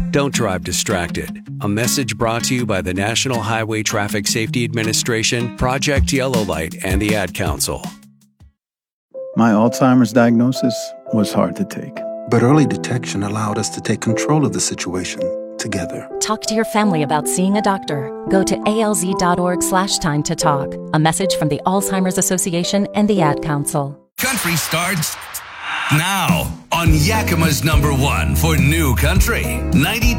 Don't drive distracted. A message brought to you by the National Highway Traffic Safety Administration, Project Yellow Light, and the Ad Council. My Alzheimer's diagnosis was hard to take. But early detection allowed us to take control of the situation together. Talk to your family about seeing a doctor. Go to alz.org/time to talk. A message from the Alzheimer's Association and the Ad Council. Country starts now on Yakima's #1 for new country, 90.